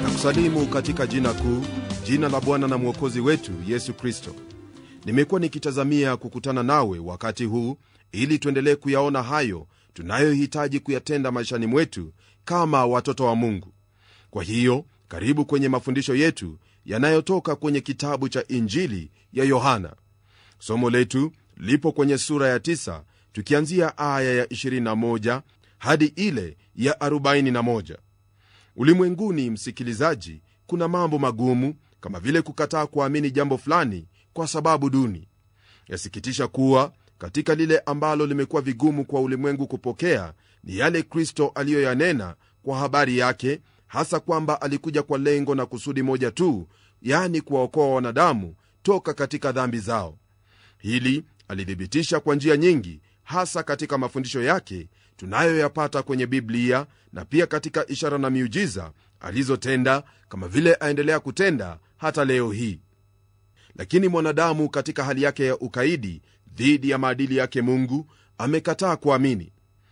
Kusalimu katika jina kuu, jina la Bwana na Mwokozi wetu Yesu Kristo. Nimekuwa nikitazamia kukutana nawe wakati huu ili tuendelee kuyaona hayo tunayohitaji kuyatenda maishani mwetu kama watoto wa Mungu. Kwa hiyo karibu kwenye mafundisho yetu yanayotoka kwenye kitabu cha Injili ya Yohana. Somo letu lipo kwenye sura ya 9 tukianzia aya ya 21 hadi ile ya 41. Ulimwenguni, msikilizaji, kuna mambo magumu kama vile kukataa kuamini jambo fulani kwa sababu duni. Yasikitisha kuwa katika lile ambalo limekuwa vigumu kwa ulimwengu kupokea ni yale Kristo aliyoyanena kwa habari yake, hasa kwamba alikuja kwa lengo na kusudi moja tu, yani kuwaokoa wanadamu toka katika dhambi zao. Hili alidhibitisha kwa njia nyingi, hasa katika mafundisho yake tunayoyapata kwenye Biblia na pia katika ishara na miujiza alizotenda, kama vile aendelea kutenda hata leo hii. Lakini mwanadamu katika hali yake ya ukaidi dhidi ya maadili yake Mungu amekataa kuamini.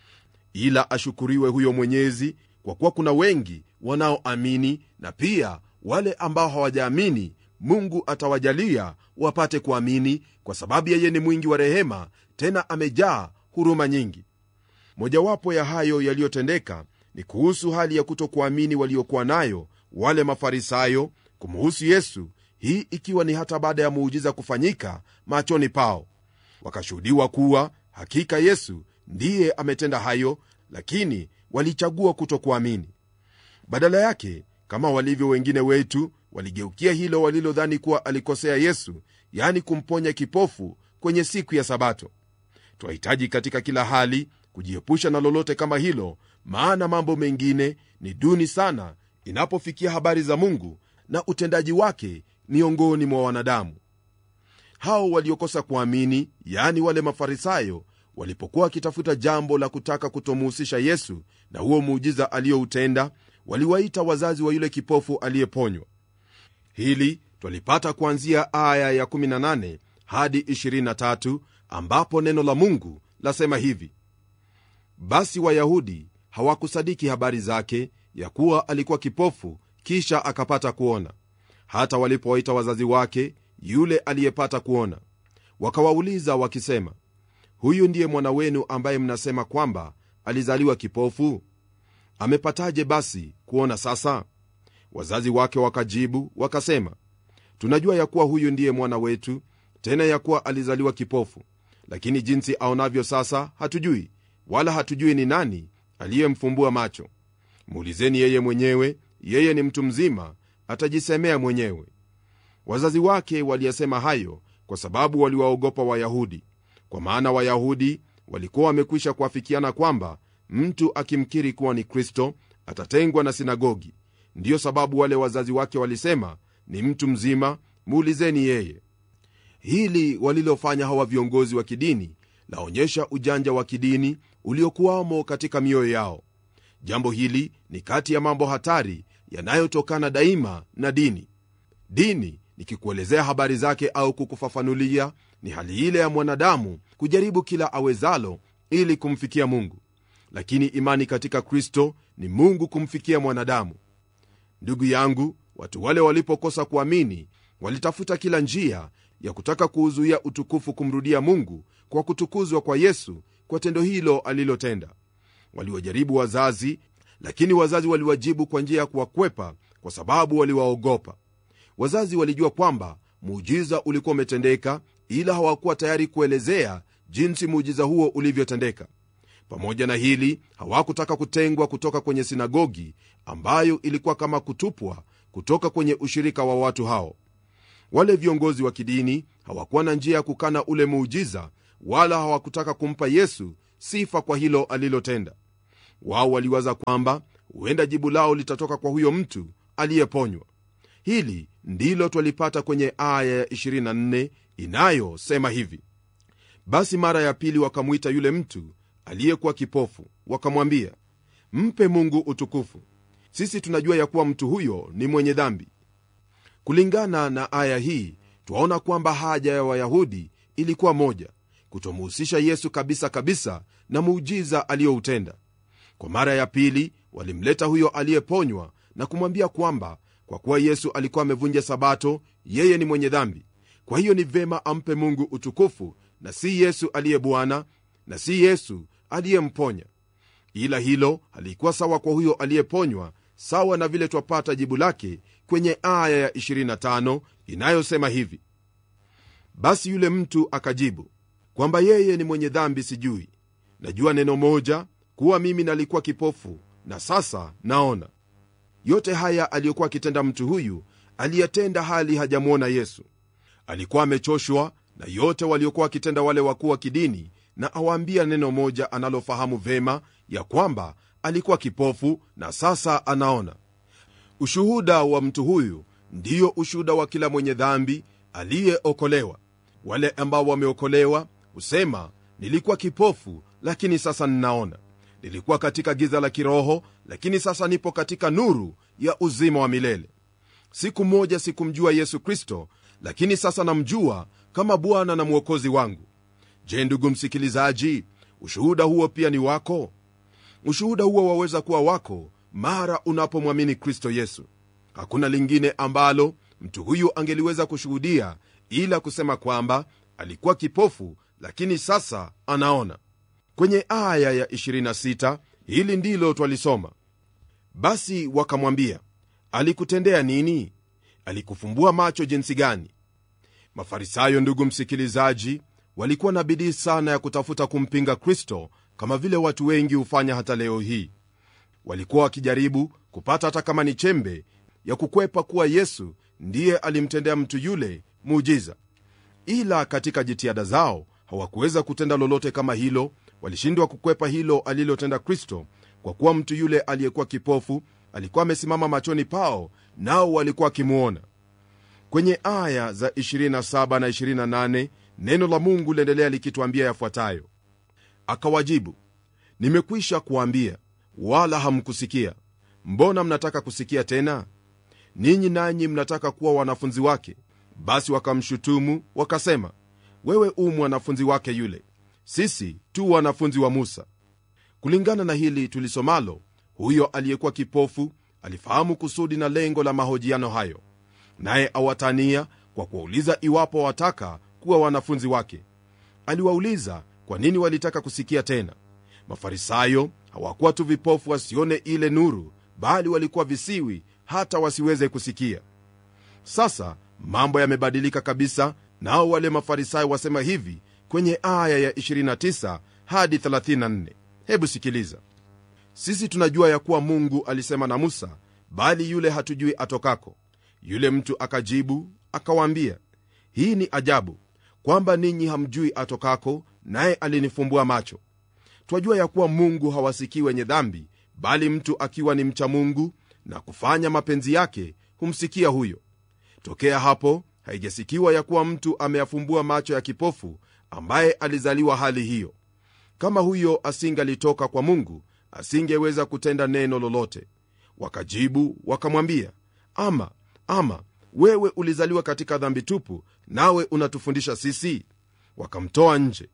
Ila ashukuriwe huyo Mwenyezi, kwa kuwa kuna wengi wanaoamini, na pia wale ambao hawajaamini Mungu atawajalia wapate kuamini, kwa sababu yeye ni mwingi wa rehema, tena amejaa huruma nyingi. Mojawapo ya hayo yaliyotendeka ni kuhusu hali ya kutokuamini waliokuwa nayo wale Mafarisayo kumhusu Yesu, hii ikiwa ni hata baada ya muujiza kufanyika machoni pao. Wakashuhudiwa kuwa hakika Yesu ndiye ametenda hayo, lakini walichagua kutokuamini. Badala yake, kama walivyo wengine wetu, waligeukia hilo walilodhani kuwa alikosea Yesu, yani kumponya kipofu kwenye siku ya Sabato. Twahitaji katika kila hali kujiepusha na lolote kama hilo, maana mambo mengine ni duni sana inapofikia habari za Mungu na utendaji wake miongoni mwa wanadamu. Hao waliokosa kuamini, yani wale Mafarisayo, walipokuwa wakitafuta jambo la kutaka kutomuhusisha Yesu na huo muujiza aliyoutenda, waliwaita wazazi wa yule kipofu aliyeponywa. Hili twalipata kuanzia aya ya 18 hadi 23, ambapo neno la Mungu lasema hivi: basi Wayahudi hawakusadiki habari zake ya kuwa alikuwa kipofu kisha akapata kuona. Hata walipowaita wazazi wake yule aliyepata kuona, wakawauliza wakisema, huyu ndiye mwana wenu ambaye mnasema kwamba alizaliwa kipofu? Amepataje basi kuona sasa? Wazazi wake wakajibu wakasema, tunajua ya kuwa huyu ndiye mwana wetu, tena ya kuwa alizaliwa kipofu, lakini jinsi aonavyo sasa hatujui, wala hatujui ni nani aliyemfumbua macho. Muulizeni yeye mwenyewe, yeye ni mtu mzima, atajisemea mwenyewe. Wazazi wake waliyasema hayo kwa sababu waliwaogopa Wayahudi, kwa maana Wayahudi walikuwa wamekwisha kuafikiana kwamba mtu akimkiri kuwa ni Kristo atatengwa na sinagogi. Ndiyo sababu wale wazazi wake walisema, ni mtu mzima, muulizeni yeye. Hili walilofanya hawa viongozi wa kidini laonyesha ujanja wa kidini uliokuwamo katika mioyo yao. Jambo hili ni kati ya mambo hatari yanayotokana daima na dini. Dini, nikikuelezea habari zake au kukufafanulia, ni hali ile ya mwanadamu kujaribu kila awezalo ili kumfikia Mungu. Lakini imani katika Kristo ni Mungu kumfikia mwanadamu. Ndugu yangu, watu wale walipokosa kuamini, walitafuta kila njia ya kutaka kuuzuia utukufu kumrudia Mungu kwa kutukuzwa kwa Yesu kwa tendo hilo alilotenda. Waliwajaribu wazazi, lakini wazazi waliwajibu kwa njia ya kuwakwepa, kwa sababu waliwaogopa. Wazazi walijua kwamba muujiza ulikuwa umetendeka, ila hawakuwa tayari kuelezea jinsi muujiza huo ulivyotendeka. Pamoja na hili, hawakutaka kutengwa kutoka kwenye sinagogi, ambayo ilikuwa kama kutupwa kutoka kwenye ushirika wa watu hao. Wale viongozi wa kidini hawakuwa na njia ya kukana ule muujiza, wala hawakutaka kumpa Yesu sifa kwa hilo alilotenda. Wao waliwaza kwamba huenda jibu lao litatoka kwa huyo mtu aliyeponywa. Hili ndilo twalipata kwenye aya ya 24 inayosema hivi: basi mara ya pili wakamwita yule mtu aliyekuwa kipofu, wakamwambia, mpe Mungu utukufu. Sisi tunajua ya kuwa mtu huyo ni mwenye dhambi. Kulingana na aya hii, twaona kwamba haja ya Wayahudi ilikuwa moja, kutomuhusisha Yesu kabisa na muujiza aliyoutenda. Kwa mara ya pili walimleta huyo aliyeponywa na kumwambia kwamba kwa kuwa Yesu alikuwa amevunja sabato, yeye ni mwenye dhambi. Kwa hiyo ni vema ampe Mungu utukufu, na si Yesu aliye Bwana, na si Yesu aliyemponya. Ila hilo halikuwa sawa kwa huyo aliyeponywa, sawa na vile twapata jibu lake kwenye aya ya 25 inayosema hivi: basi yule mtu akajibu kwamba yeye ni mwenye dhambi sijui. Najua neno moja, kuwa mimi nalikuwa kipofu na sasa naona. Yote haya aliyokuwa akitenda mtu huyu aliyatenda hali hajamwona Yesu. Alikuwa amechoshwa na yote waliokuwa wakitenda wale wakuu wa kidini, na awaambia neno moja analofahamu vema, ya kwamba alikuwa kipofu na sasa anaona. Ushuhuda wa mtu huyu ndiyo ushuhuda wa kila mwenye dhambi aliyeokolewa. Wale ambao wameokolewa husema, nilikuwa kipofu lakini sasa ninaona. Nilikuwa katika giza la kiroho lakini sasa nipo katika nuru ya uzima wa milele. Siku moja sikumjua Yesu Kristo, lakini sasa namjua kama Bwana na Mwokozi wangu. Je, ndugu msikilizaji, ushuhuda huo pia ni wako? Ushuhuda huo waweza kuwa wako mara unapomwamini Kristo Yesu. Hakuna lingine ambalo mtu huyu angeliweza kushuhudia ila kusema kwamba alikuwa kipofu lakini sasa anaona. Kwenye aya ya 26 hili ndilo twalisoma: basi wakamwambia, alikutendea nini? Alikufumbua macho jinsi gani? Mafarisayo, ndugu msikilizaji, walikuwa na bidii sana ya kutafuta kumpinga Kristo, kama vile watu wengi hufanya hata leo hii. Walikuwa wakijaribu kupata hata kama ni chembe ya kukwepa kuwa Yesu ndiye alimtendea mtu yule muujiza. Ila katika jitihada zao hawakuweza kutenda lolote kama hilo. Walishindwa kukwepa hilo alilotenda Kristo, kwa kuwa mtu yule aliyekuwa kipofu alikuwa amesimama machoni pao, nao walikuwa wakimuona. Kwenye aya za 27 na 28 neno la Mungu liendelea likituambia yafuatayo: akawajibu, nimekwisha kuambia, wala hamkusikia. Mbona mnataka kusikia tena? Ninyi nanyi mnataka kuwa wanafunzi wake. Basi wakamshutumu wakasema, wewe mwanafunzi wake yule, sisi tu wanafunzi wa Musa. Kulingana na hili tulisomalo, huyo aliyekuwa kipofu alifahamu kusudi na lengo la mahojiano hayo, naye awatania kwa kuwauliza iwapo wataka kuwa wanafunzi wake. Aliwauliza kwa nini walitaka kusikia tena. Mafarisayo hawakuwa tu vipofu wasione ile nuru, bali walikuwa visiwi hata wasiweze kusikia. Sasa mambo yamebadilika kabisa, nao wale Mafarisayo wasema hivi kwenye aya ya 29 hadi 34. Hebu sikiliza: sisi tunajua ya kuwa Mungu alisema na Musa, bali yule hatujui atokako. Yule mtu akajibu akawaambia, hii ni ajabu kwamba ninyi hamjui atokako, naye alinifumbua macho. Twajua ya kuwa Mungu hawasikii wenye dhambi, bali mtu akiwa ni mcha Mungu na kufanya mapenzi yake humsikia huyo. Tokea hapo haijasikiwa ya kuwa mtu ameyafumbua macho ya kipofu ambaye alizaliwa hali hiyo. Kama huyo asingalitoka kwa Mungu, asingeweza kutenda neno lolote. Wakajibu wakamwambia, ama wewe ulizaliwa katika dhambi tupu, nawe unatufundisha sisi? Wakamtoa nje.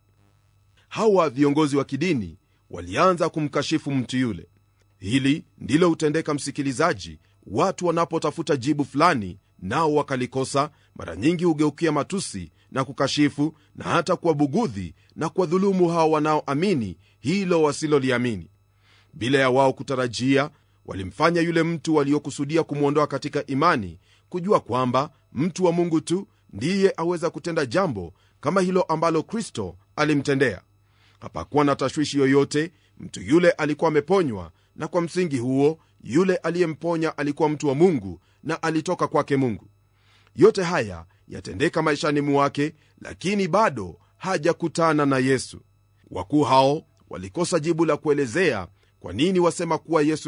Hawa viongozi wa kidini walianza kumkashifu mtu yule. Hili ndilo hutendeka, msikilizaji, watu wanapotafuta jibu fulani nao wakalikosa, mara nyingi hugeukia matusi na kukashifu na hata kuwabugudhi na kuwadhulumu hao wanaoamini hilo wasiloliamini. Bila ya wao kutarajia, walimfanya yule mtu waliokusudia kumwondoa katika imani kujua kwamba mtu wa Mungu tu ndiye aweza kutenda jambo kama hilo ambalo Kristo alimtendea. Hapakuwa na tashwishi yoyote, mtu yule alikuwa ameponywa, na kwa msingi huo yule aliyemponya alikuwa mtu wa Mungu na alitoka kwake Mungu. Yote haya yatendeka maishani mwake, lakini bado hajakutana na Yesu. Wakuu hao walikosa jibu la kuelezea kwa nini wasema kuwa Yesu